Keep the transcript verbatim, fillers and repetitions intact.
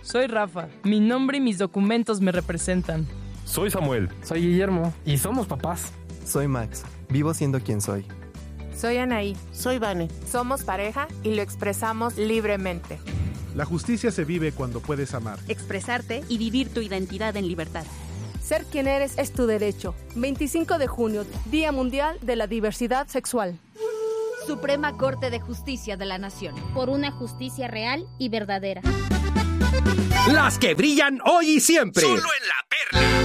Soy Rafa. Mi nombre y mis documentos me representan. Soy Samuel. Soy Guillermo. Y somos papás. Soy Max. Vivo siendo quien soy. Soy Anaí. Soy Vane. Somos pareja y lo expresamos libremente. La justicia se vive cuando puedes amar, expresarte y vivir tu identidad en libertad. Ser quien eres es tu derecho. veinticinco de junio, Día Mundial de la Diversidad Sexual. Suprema Corte de Justicia de la Nación. Por una justicia real y verdadera. Las que brillan hoy y siempre. Solo en La Perla.